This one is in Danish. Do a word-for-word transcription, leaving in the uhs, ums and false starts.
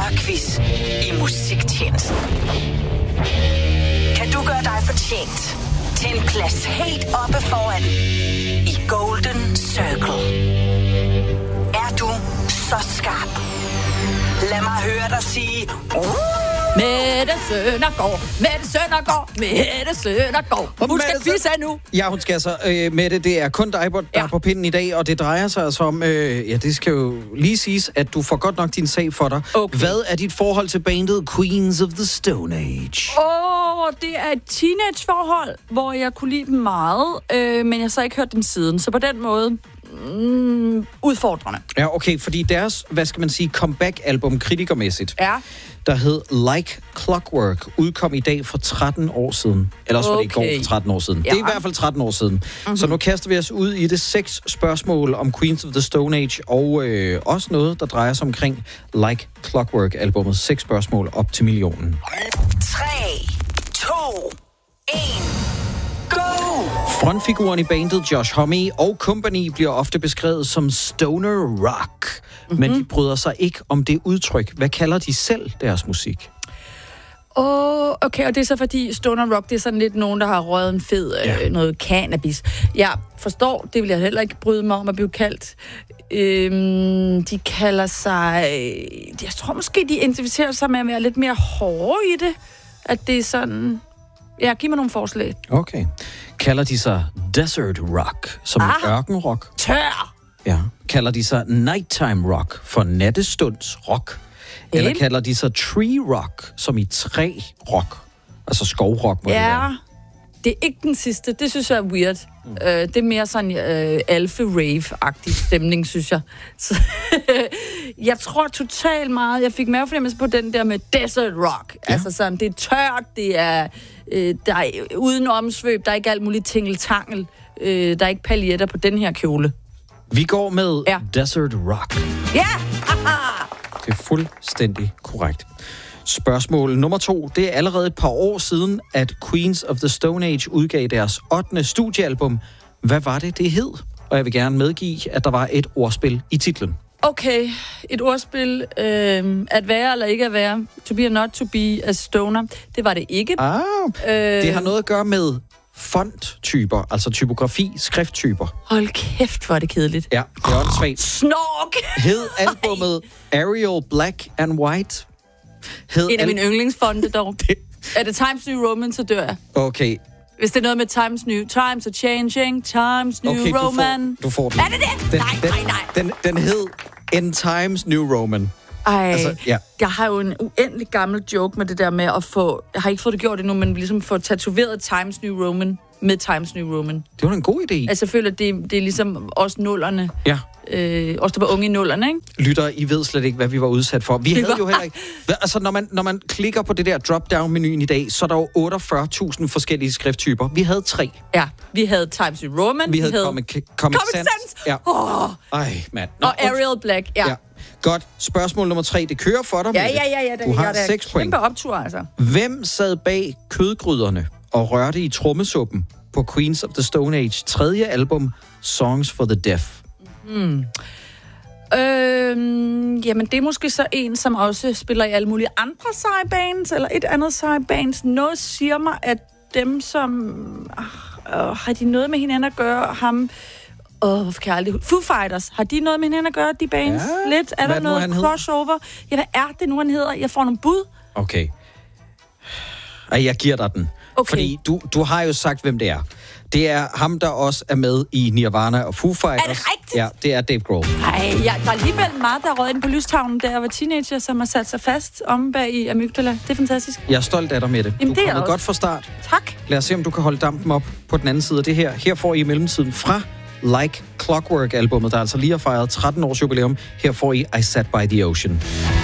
Smørquiz i musiktjenesten. Kan du gøre dig fortjent til en plads helt oppe foran i Golden Circle? Er du så skarp? Lad mig høre dig sige... Uh! Mette Søndergaard, Mette Søndergaard, Mette Søndergaard. Hun skal quizze nu. Ja, hun skal så. Øh, Mette, det er kun dig, der ja. er på pinden i dag, og det drejer sig altså om... Øh, ja, det skal jo lige siges, at du får godt nok din sag for dig. Okay. Hvad er dit forhold til bandet Queens of the Stone Age? Åh, oh, det er et teenageforhold, hvor jeg kunne lide dem meget, øh, men jeg har så ikke hørt dem siden. Så på den måde... Mm, udfordrende. Ja, okay, fordi deres, hvad skal man sige, comeback-album kritikermæssigt, ja. der hed Like Clockwork, udkom i dag for tretten år siden. Eller også okay. var det i går for tretten år siden. Ja. Det er i hvert fald tretten år siden. Mm-hmm. Så nu kaster vi os ud i det seks spørgsmål om Queens of the Stone Age, og øh, også noget, der drejer sig omkring Like Clockwork-albummet. Seks spørgsmål op til millionen. tre, to, et... Frontfiguren i bandet Josh Homme og Company bliver ofte beskrevet som stoner rock, mm-hmm. men de bryder sig ikke om det udtryk. Hvad kalder de selv deres musik? Åh, oh, okay, og det er så fordi stoner rock, det er sådan lidt nogen, der har røget en fed ja. øh, noget cannabis. Jeg forstår, det vil jeg heller ikke bryde mig om at blive kaldt. Øhm, de kalder sig... Øh, jeg tror måske, de identificerer sig med at være lidt mere hårde i det. At det er sådan... Ja, giv mig nogle forslag. Okay. Kalder de sig desert rock, som ah, ørkenrock? Tør! Ja. Kalder de sig nighttime rock, for nattestunds rock? Hey. Eller kalder de sig tree rock, som i træ rock? Altså skovrock, må ja, det være. Det er ikke den sidste. Det synes jeg er weird. Mm. Uh, det er mere sådan uh, alfa-rave-agtig stemning, synes jeg. Så, jeg tror totalt meget, jeg fik mavefornemmelse på den der med desert rock. Ja. Altså sådan, det er tørt, det er, øh, der er uden omsvøb, der er ikke alt muligt tingeltangel, øh, der er ikke paljetter på den her kjole. Vi går med ja. desert rock. Ja! Det er fuldstændig korrekt. Spørgsmål nummer to. Det er allerede et par år siden, at Queens of the Stone Age udgav deres ottende studiealbum. Hvad var det, det hed? Og jeg vil gerne medgive, at der var et ordspil i titlen. Okay, et ordspil. Øh, at være eller ikke at være. To be or not to be a stoner. Det var det ikke. Ah, øh, det har noget at gøre med fonttyper, altså typografi, skrifttyper. Hold kæft, hvor er det kedeligt. Ja, det er også svagt. Snork! Hed albummet Arial Black and White? Hed en af al- mine yndlingsfonte dog. det... Er det Times New Roman, så dør jeg. Okay. Hvis det er noget med Times New... Times are changing, Times New okay, Roman. Du får, du får den. Er det det? Den, nej, den, nej, nej. Den, den hed In Times New Roman. Ej, altså, ja. Jeg har jo en uendelig gammel joke med det der med at få... Jeg har ikke fået det gjort endnu, men ligesom få tatoveret Times New Roman med Times New Roman. Det var en god idé. Altså, jeg føler, at det, det er ligesom os nullerne. Ja. Øh, os, der var unge i nullerne, ikke? Lytter, I ved slet ikke, hvad vi var udsat for. Vi havde jo heller ikke... Altså, når man, når man klikker på det der drop-down-menuen i dag, så er der jo otteogfyrre tusind forskellige skrifttyper. Vi havde tre. Ja, vi havde Times New Roman. Vi havde, havde Comic, Comic, Comic Sans. Sans. Ja. Oh. Ej, mand. Nå, og Arial Black, ja. ja. Godt. Spørgsmål nummer tre. Det kører for dig, ja, ja, ja, ja, du har ja, seks point. Kæmpe optur, altså. Hvem sad bag kødgryderne og rørte i trommesuppen på Queens of the Stone Age tredje album, Songs for the Deaf? Hmm. Øhm, jamen, det er måske så en, som også spiller i alle mulige andre seje bands, eller et andet seje bands. Noget siger mig, at dem, som... Øh, har de noget med hinanden at gøre? Ham... Åh, hvorfor kan jeg aldrig... Foo Fighters, har de noget med hinanden at gøre, de bands? Ja. Lidt? Er hvad der noget crossover? Ja, hvad er det nu, han hedder? Jeg får nogle bud. Okay. Ej, jeg giver dig den. Okay. Fordi du, du har jo sagt, hvem det er. Det er ham, der også er med i Nirvana og Foo Fighters. Er det rigtigt? Ja, det er Dave Grohl. Nej, ja, der er alligevel meget, der er røget ind på lystavlen, da jeg var teenager, som har sat sig fast om bag i amygdala. Det er fantastisk. Jeg er stolt af dig med det. Jamen, du er kommet også godt fra start. Tak. Lad os se, om du kan holde dampen op på den anden side af det her. Her får I i mellemtiden fra Like Clockwork-albummet, der altså lige har fejret tretten års jubilæum. Her får I I Sat by the Ocean.